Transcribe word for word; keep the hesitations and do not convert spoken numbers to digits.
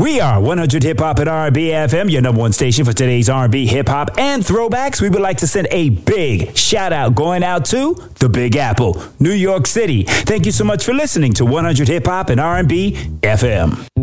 We are one hundred Hip Hop and R and B F M, your number one station for today's R and B, hip hop, and throwbacks. We would like to send a big shout out going out to the Big Apple, New York City. Thank you so much for listening to one hundred Hip Hop and R and B F M.